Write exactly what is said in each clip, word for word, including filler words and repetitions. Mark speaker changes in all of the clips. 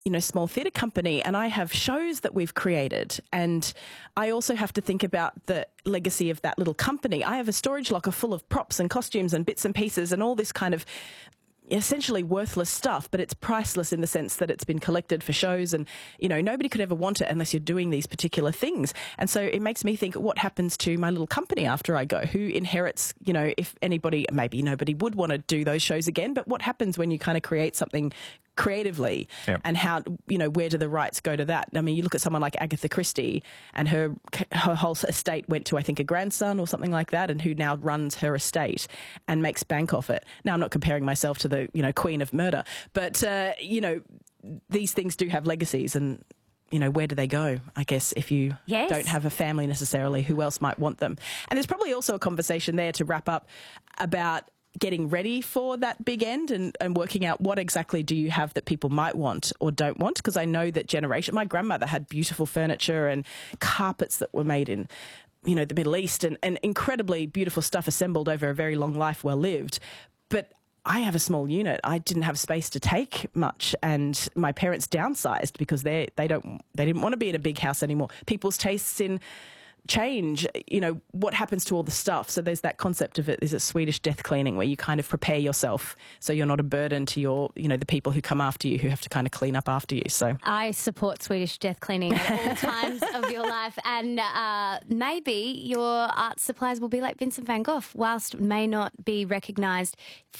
Speaker 1: you know, small theatre company, and I have shows that we've created, and I also have to think about the legacy of that little company. I have a storage locker full of props and costumes and bits and pieces and all this kind of essentially worthless stuff, but it's priceless in the sense that it's been collected for shows, and, you know, nobody could ever want it unless you're doing these particular things. And so it makes me think, what happens to my little company after I go? Who inherits, you know, if anybody, maybe nobody would want to do those shows again, but what happens when you kind of create something creatively? Yep. And how, you know, where do the rights go to that? I mean, you look at someone like Agatha Christie, and her her whole estate went to, I think, a grandson or something like that, and who now runs her estate and makes bank off it. Now, I'm not comparing myself to the, you know, queen of murder, but, uh, you know, these things do have legacies, and, you know, where do they go, I guess, if you yes. don't have a family necessarily, who else might want them? And there's probably also a conversation there to wrap up about getting ready for that big end, and, and working out what exactly do you have that people might want or don't want. Because I know that generation, my grandmother had beautiful furniture and carpets that were made in, you know, the Middle East, and, and incredibly beautiful stuff assembled over a very long life, well lived. But I have a small unit. I didn't have space to take much, and my parents downsized because they they don't they didn't want to be in a big house anymore. People's tastes in change, you know, what happens to all the stuff? So there's that concept of it, is it Swedish death cleaning, where you kind of prepare yourself so you're not a burden to your, you know, the people who come after you, who have to kind of clean up after you. So
Speaker 2: I support Swedish death cleaning at all times of your life, and uh, maybe your art supplies will be like Vincent van Gogh. Whilst may not be recognised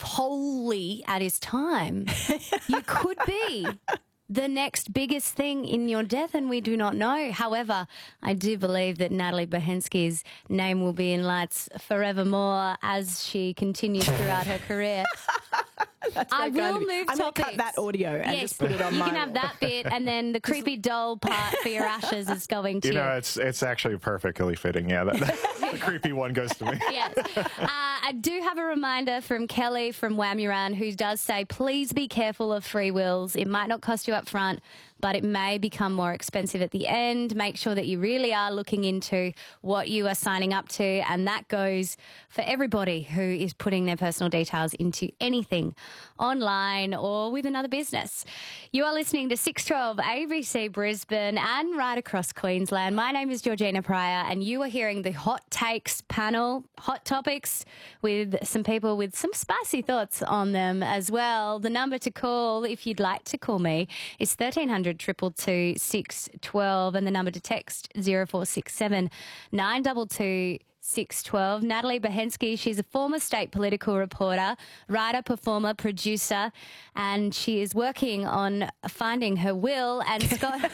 Speaker 2: wholly at his time, you could be the next biggest thing in your death, and we do not know. However, I do believe that Natalie Behensky's name will be in lights forevermore as she continues throughout her career.
Speaker 1: That's
Speaker 2: I will
Speaker 1: kind of,
Speaker 2: move
Speaker 1: I'm going to
Speaker 2: topics.
Speaker 1: cut that audio and
Speaker 2: yes,
Speaker 1: just put it on
Speaker 2: you
Speaker 1: my...
Speaker 2: can have that bit, and then the creepy doll part for your ashes is going to...
Speaker 3: You know, it's it's actually perfectly fitting, yeah. That, that, the creepy one goes to me.
Speaker 2: Yes. Uh, I do have a reminder from Kelly from Wamuran, who does say, please be careful of free wills. It might not cost you up front, but it may become more expensive at the end. Make sure that you really are looking into what you are signing up to, and that goes for everybody who is putting their personal details into anything online or with another business. You are listening to six twelve A B C Brisbane and right across Queensland. My name is Georgina Pryor, and you are hearing the Hot Takes panel, Hot Topics, with some people with some spicy thoughts on them as well. The number to call, if you'd like to call me, is thirteen hundred two two two six one two, and the number to text zero four six seven nine two two six one two. Natalie Behensky, she's a former state political reporter, writer, performer, producer, and she is working on finding her will. And Scott...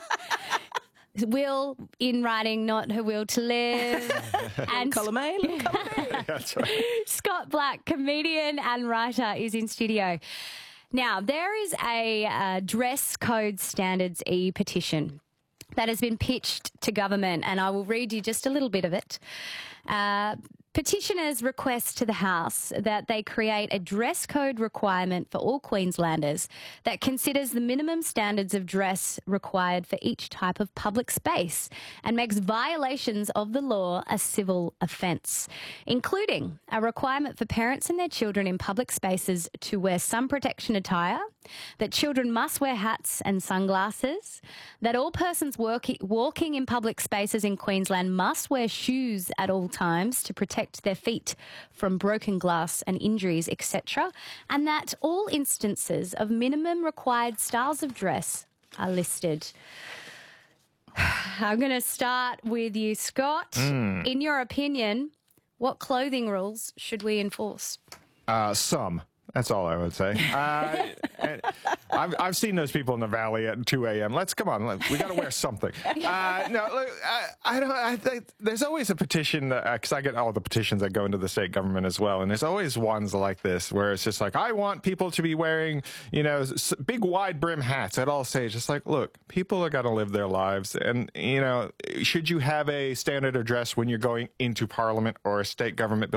Speaker 2: will in writing, not her will to live. And
Speaker 1: column A, little column B.
Speaker 3: That's right.
Speaker 2: Scott Black, comedian and writer, is in studio. Now, there is a uh, dress code standards e-petition that has been pitched to government, and I will read you just a little bit of it. Uh, petitioners request to the House that they create a dress code requirement for all Queenslanders that considers the minimum standards of dress required for each type of public space and makes violations of the law a civil offence, including a requirement for parents and their children in public spaces to wear sun protection attire, that children must wear hats and sunglasses, that all persons working, walking in public spaces in Queensland must wear shoes at all times to protect their feet from broken glass and injuries, et cetera, and that all instances of minimum required styles of dress are listed. I'm going to start with you, Scott. Mm. In your opinion, what clothing rules should we enforce?
Speaker 3: Uh, some. That's all I would say. Uh, and I've, I've seen those people in the valley at two a m Let's come on. Let, we got to wear something. Uh, no, look, I, I don't. I think there's always a petition because uh, I get all the petitions that go into the state government as well, and there's always ones like this where it's just like, I want people to be wearing, you know, s big wide brim hats at all stages. Just like, look, people are got to live their lives, and you know, should you have a standard of dress when you're going into Parliament or a state government building?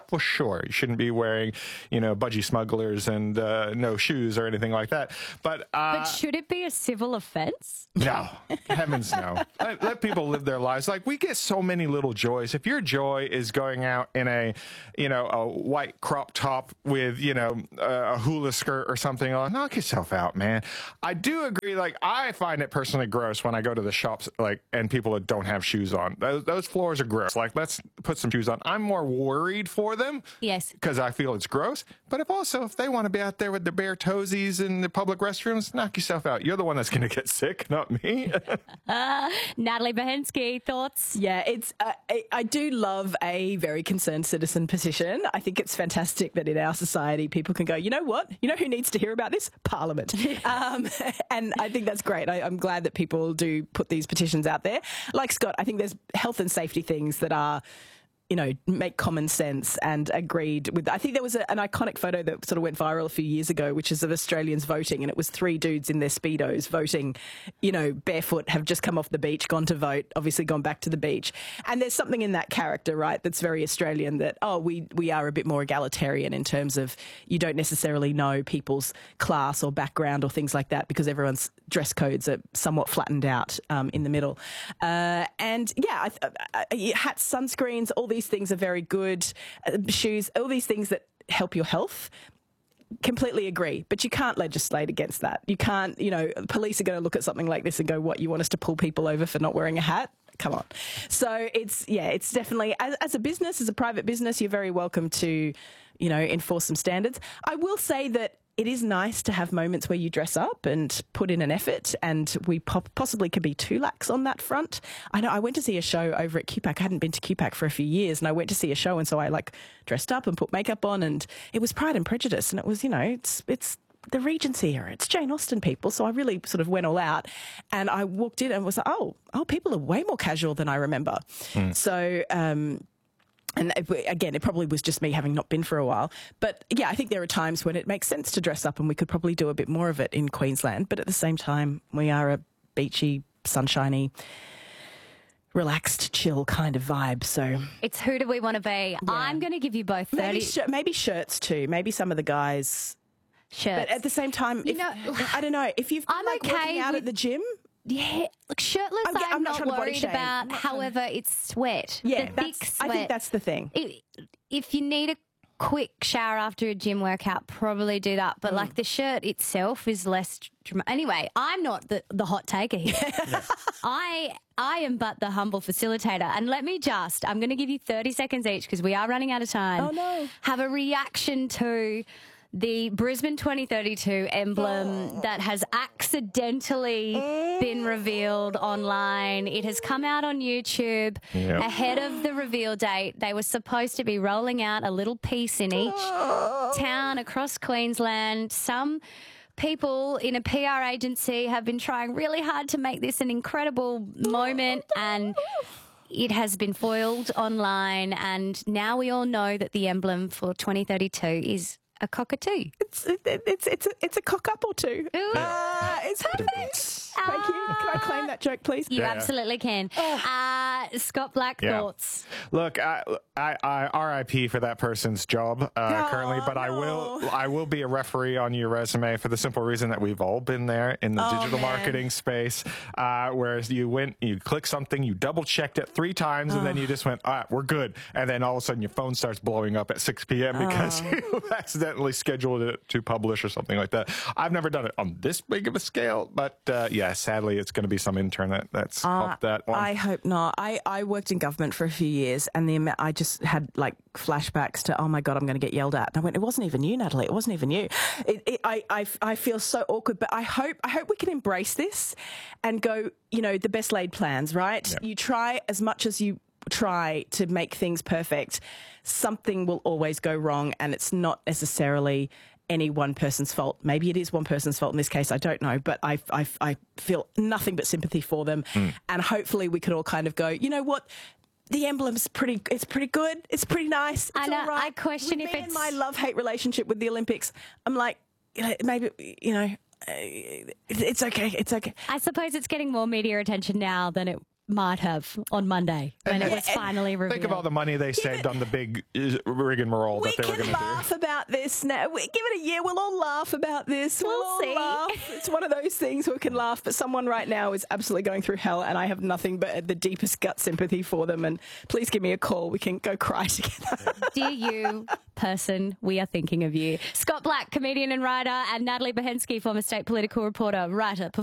Speaker 3: for sure. You shouldn't be wearing, you know, budgie smugglers and uh, no shoes or anything like that. But, uh,
Speaker 2: But should it be a civil offence?
Speaker 3: no, heavens no. Let, let people live their lives. Like, we get so many little joys. If your joy is going out in a, you know, a white crop top with, you know, a hula skirt or something, oh, knock yourself out, man. I do agree. Like, I find it personally gross when I go to the shops, like, and people that don't have shoes on. Those, those floors are gross. Like, let's put some shoes on. I'm more worried for them.
Speaker 2: Yes.
Speaker 3: Because I feel it's gross. But if also, if they want to be out there with their bare toesies in the public restrooms, knock yourself out. You're the one that's going to get sick, not me.
Speaker 2: uh, Natalie Behensky, thoughts?
Speaker 1: Yeah, it's. Uh, I, I do love a very concerned citizen petition. I think it's fantastic that in our society people can go, you know what? You know who needs to hear about this? Parliament. um, and I think that's great. I, I'm glad that people do put these petitions out there. Like Scott, I think there's health and safety things that are, you know, make common sense and agreed with. I think there was a, an iconic photo that sort of went viral a few years ago, which is of Australians voting, and it was three dudes in their Speedos voting, you know, barefoot, have just come off the beach, gone to vote, obviously gone back to the beach. And there's something in that character, right, that's very Australian, that, oh, we, we are a bit more egalitarian in terms of you don't necessarily know people's class or background or things like that because everyone's dress codes are somewhat flattened out um, in the middle. Uh, and, yeah, I, I, hats, sunscreens, all these These things are very good. Uh, shoes, all these things that help your health. Completely agree, but you can't legislate against that. You can't, you know, police are going to look at something like this and go, what, you want us to pull people over for not wearing a hat? Come on. So it's, yeah, it's definitely, as, as a business, as a private business, you're very welcome to, you know, enforce some standards. I will say that it is nice to have moments where you dress up and put in an effort, and we po- possibly could be too lax on that front. I know I went to see a show over at Q PAC. I hadn't been to Q PAC for a few years, and I went to see a show, and so I like dressed up and put makeup on, and it was Pride and Prejudice, and it was, you know, it's it's the Regency era. It's Jane Austen, people. So I really sort of went all out, and I walked in and was like, oh, oh, people are way more casual than I remember. Mm. So, um, And again, it probably was just me having not been for a while. But yeah, I think there are times when it makes sense to dress up, and we could probably do a bit more of it in Queensland. But at the same time, we are a beachy, sunshiny, relaxed, chill kind of vibe. So
Speaker 2: it's who do we want to be? Yeah. I'm going to give you both thirty.
Speaker 1: Maybe, sh- maybe shirts too. Maybe some of the guys.
Speaker 2: Shirts.
Speaker 1: But at the same time, if,
Speaker 2: you know,
Speaker 1: I don't know. If you've been
Speaker 2: I'm
Speaker 1: like
Speaker 2: okay
Speaker 1: working out
Speaker 2: with-
Speaker 1: at the gym.
Speaker 2: Yeah, look, shirtless I'm,
Speaker 1: I'm,
Speaker 2: I'm
Speaker 1: not,
Speaker 2: not,
Speaker 1: not
Speaker 2: worried about. However, it's sweat.
Speaker 1: Yeah,
Speaker 2: the
Speaker 1: that's,
Speaker 2: thick sweat.
Speaker 1: I think that's the thing.
Speaker 2: If, if you need a quick shower after a gym workout, probably do that. But mm. like the shirt itself is less dramatic. Anyway, I'm not the, the hot taker here. Yeah. I I am but the humble facilitator. And let me just, I'm going to give you thirty seconds each because we are running out of time.
Speaker 1: Oh, no.
Speaker 2: Have a reaction to the Brisbane twenty thirty-two emblem oh. that has accidentally mm. been revealed online. It has come out on YouTube yep. ahead of the reveal date. They were supposed to be rolling out a little piece in each oh. town across Queensland. Some people in a P R agency have been trying really hard to make this an incredible moment, and it has been foiled online, and now we all know that the emblem for twenty thirty-two is a cockatoo.
Speaker 1: It's it, it's it's a, it's a cock up or two. Uh, it's perfect. Thank you. Can I claim that joke, please?
Speaker 2: You
Speaker 3: yeah.
Speaker 2: absolutely can. Uh, Scott Black, yeah. thoughts?
Speaker 3: Look, I, I, I R I P for that person's job uh, oh, currently, but no. I will I will be a referee on your resume for the simple reason that we've all been there in the oh, digital man. marketing space, uh, whereas you went, you click something, you double checked it three times, oh. and then you just went, all right, we're good. And then all of a sudden your phone starts blowing up at six p.m. because oh. you accidentally scheduled it to publish or something like that. I've never done it on this big of a scale, but uh, yeah, sadly, it's going to be some intern that, that's
Speaker 1: uh,
Speaker 3: helped that one.
Speaker 1: I hope not. I, I worked in government for a few years, and the I just had like flashbacks to, oh my God, I'm going to get yelled at. And I went, it wasn't even you, Natalie. It wasn't even you. It, it, I, I, I feel so awkward, but I hope I hope we can embrace this and go, you know, the best laid plans, right? Yep. You try as much as you try to make things perfect. Something will always go wrong, and it's not necessarily any one person's fault. Maybe it is one person's fault in this case, I don't know, but I, I, I feel nothing but sympathy for them. Mm. And hopefully we could all kind of go, you know what? The emblem's pretty, it's pretty good. It's pretty nice. It's
Speaker 2: I know,
Speaker 1: all right.
Speaker 2: I question
Speaker 1: with
Speaker 2: if
Speaker 1: me
Speaker 2: it's...
Speaker 1: and my love-hate relationship with the Olympics, I'm like, you know, maybe, you know, it's okay. It's okay.
Speaker 2: I suppose it's getting more media attention now than it might have on Monday when it was
Speaker 1: Yeah,
Speaker 2: finally revealed.
Speaker 3: Think of all the money they saved on the big uh, rigmarole
Speaker 1: We
Speaker 3: that they were
Speaker 1: can
Speaker 3: going to do.
Speaker 1: laugh about this now. We, give it a year. We'll all laugh about this. We'll,
Speaker 2: We'll
Speaker 1: all
Speaker 2: see.
Speaker 1: laugh. It's one of those things where we can laugh, but someone right now is absolutely going through hell, and I have nothing but the deepest gut sympathy for them. And please give me a call. We can go cry together.
Speaker 2: Dear you, person, we are thinking of you. Scott Black, comedian and writer, and Natalie Behensky, former state political reporter, writer,